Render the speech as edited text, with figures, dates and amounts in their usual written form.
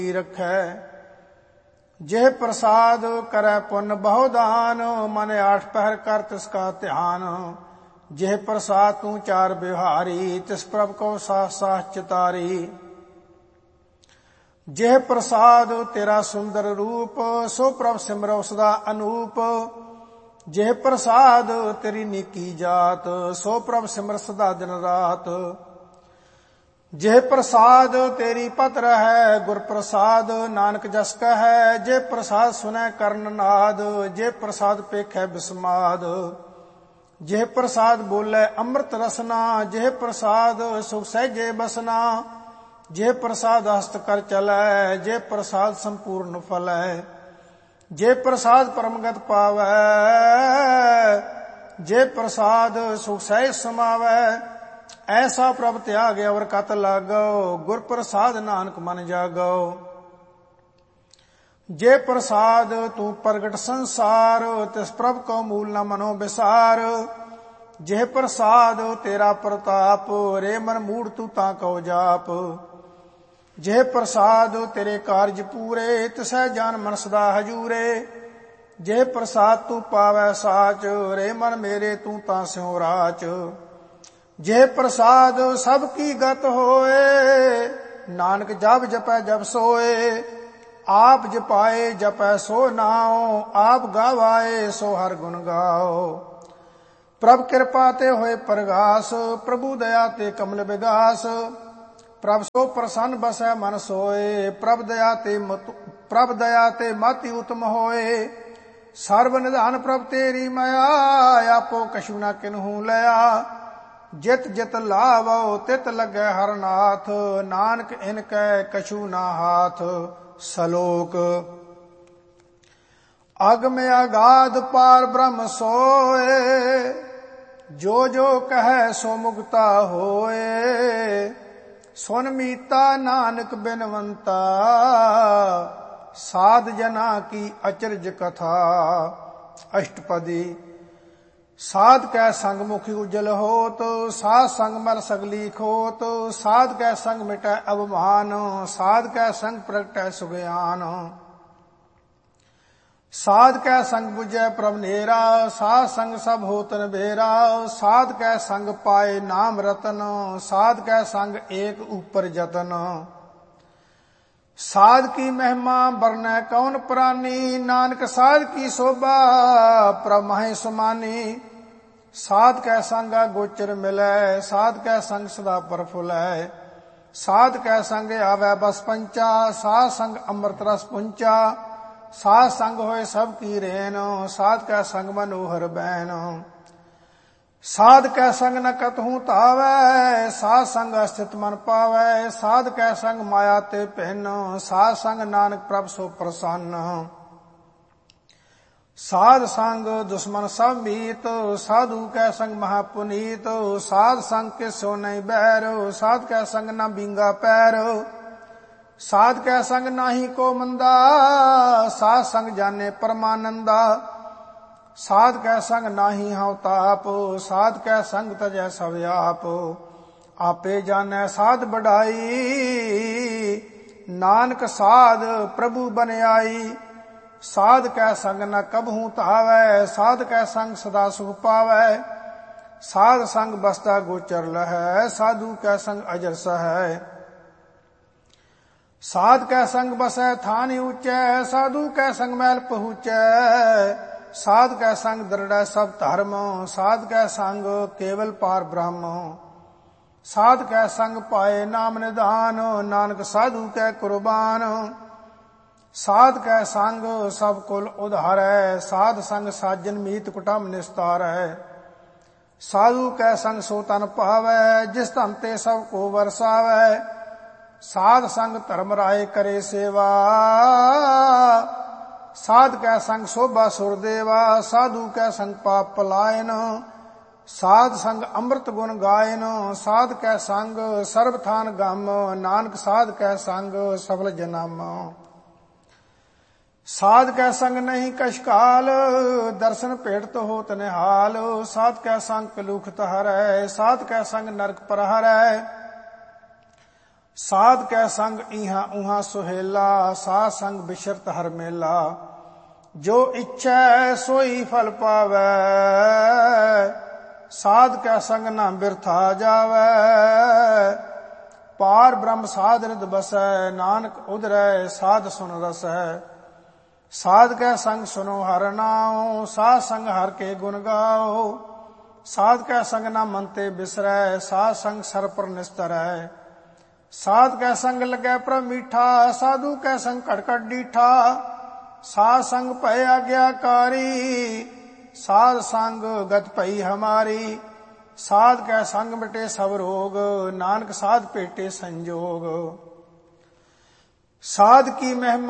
रखै। जेह प्रसाद करे पुन बहु दान, मन 8 पहर कर तिसका ध्यान। जेह प्रसाद तू 4 बिहारी, तिस प्रभ को साथ साथ चितारी। जेह प्रसाद तेरा सुंदर रूप, सो प्रभ सिमरो सदा अनूप। जेह प्रसाद तेरी नीकी जात, सो प्रभ सिमर सदा दिन रात। जेह प्रसाद तेरी पत्र है गुर प्रसाद, नानक जस कह जे प्रसाद सुनै कर्ण नाद। जे प्रसाद पेखै बिस्माद, जेह प्रसाद बोले अमृत रसना। जेह प्रसाद सुख सहजे बसना, जे प्रसाद हस्त कर चलै। जे प्रसाद संपूर्ण फलै, जे प्रसाद परमगत पावै। जे प्रसाद सुख सहज समावै, ऐसा प्रभ त्याग अवर कत लागो। गुर प्रसाद नानक मन जागो। जे प्रसाद तू प्रगट संसार, तिस प्रभ को मूल न मनो विसार। जेह प्रसाद तेरा प्रताप, रे मन मूढ़ तू ता कहो जाप। जेह प्रसाद तेरे कारज पूरे, तिसै जान मन सदा हजूरे। जेह प्रसाद तू पावै साच, रे मन मेरे तू ता स्यों राच। जेह प्रसाद सब की गत होए, नानक जप जपै जप सोए। आप जपाए जपै सो नाओ, आप गावाए सो हर गुण गाओ। प्रभ कृपा ते होए प्रगास, प्रभु दया ते कमल विगास। प्रभ सो प्रसन्न बसै मन सोए, प्रभ दया ते मति उत्तम होए। सर्व निधान प्रभ तेरी माया, आपो कछु न किन्हू लया। जित जित लावो तित लगै हरनाथ, नानक इनकै कछु ना हाथ। सलोक अगम अगाध पार ब्रह्म सोए, जो जो कहे सो मुक्ता होए। सुन मीता नानक बिनवंता, साध जना की अचरज कथा। अष्टपदी साध कै संग मुखी उज्जल होत, साध संग मल सगली खोत। साध कै संग मिटै अवमान, साध कै संग प्रगटै सुज्ञान। साध कै संग बुझै प्रभ नेरा, साध संग सब होतन बेरा। साध कै संग पाए नाम रतन, साध कै संग एक ऊपर जतन। साध की महिमा बरनै कौन प्राणी, नानक साध की शोभा प्रभ महे समानी। साध कै संग गोचर मिलै, साध कै संग सदा प्रफुल्लै। साध कै संग आवै बस पंचा, साध संग अमृत रस पुंचा। साध संग होए सब की रेन, साध कै संग मनोहर बैन। साध कै संग न कतहूँ तावै, साध संग अस्थित मन पावै। साध कै संग माया ते भिन्न, साध संग नानक प्रभ सो प्रसन्न। साध संग दुश्मन सब मीत, साधु कै संग महापुनीत। साध संग के सो नहीं बैर, साध कै संग न बिंगा पैर। साध कै संग नाही को मंदा, साध संग जाने परमानंदा। साध कै संग नाही हव ताप, साध कै संग तजै सब आप। आपे जानै साध बढ़ाई, नानक साध प्रभु बन आई। साध कै संग न कबहूँ तावै, साध कै संग सदा सुख पावै। साध संग बसता गोचर लहै, साधु कै संग अजर सहै। साध कै संग बसै थान ऊंचै, साधु कै संग मैल पहुँचै। साध कै संग दृढ़ै सब धर्म, साध कै संग केवल पार ब्रह्म। साध कै संग पाए नाम निधान, नानक साधु कै कुर्बान। साध कै संग सब कुल उधारै, साध संग साजन मीत कुटुंब निस्तारै। साधु कै संग सो तन पावै, जिस धन ते सब को वरसावै। साध संग धर्म राय करे सेवा, साध कै संग शोभा सुरदेवा। साधु कै संग पाप पलायन, साध संग अमृत गुण गायन। साध कै संग सर्वथान गम, नानक साध कै संग सफल जन्म। साध कै संग नहीं कशकाल, दर्शन भेटत होत निहाल। साध कै संग कलूखत हरै, साध कै संग नरक प्रहरै। ਸਾਧ ਕੈ ਸੰਗ ਇਹਾਂ ਉਹਾਂ ਸੁਹੇਲਾ, ਸਾਧ ਸੰਗ ਬਿਸ਼ਰਤ ਹਰ ਮੇਲਾ। ਜੋ ਇੱਛੈ ਸੋਈ ਫਲ ਪਾਵੈ, ਸਾਧ ਕੈ ਸੰਗ ਨਾ ਬਿਰਥਾ ਜਾਵੈ। ਪਾਰ ਬ੍ਰਹਮ ਸਾਧ ਰਿਦ ਬਸੈ, ਨਾਨਕ ਉਧਰੈ ਸਾਧ ਸੁਨ ਰਸੈ। ਸਾਧ ਕੈ ਸੰਗ ਸੁਨੋ ਹਰਿ ਨਾਉ, ਸਾਧ ਸੰਗ ਹਰਿ ਕੇ ਗੁਣ ਗਾਓ। ਸਾਧ ਕੈ ਸੰਗ ਨਾ ਮਨ ਤੇ ਬਿਸਰੈ, ਸਾਧ ਸੰਗ ਸਰ ਪਰ ਨਿਸਤਰੈ। ਸਾਧ ਕੈ ਸੰਗ ਲੱਗੈ ਪ੍ਰਭ ਮੀਠਾ, ਸਾਧੂ ਕੈ ਸੰਗ ਘਟ ਘਟ ਡੀਠਾ। ਸਾਧ ਸੰਗ ਭੈ ਆਗਿਆਕਾਰੀ, ਸਾਧ ਸੰਗ ਗਤ ਭਈ ਹਮਾਰੀ। ਸਾਧ ਕੈ ਸੰਗ ਮਿਟੇ ਸਭ ਰੋਗ, ਨਾਨਕ ਸਾਧ ਭੇਟੇ ਸੰਜੋਗ। ਸਾਧ ਕੀ ਮਹਿਮਾ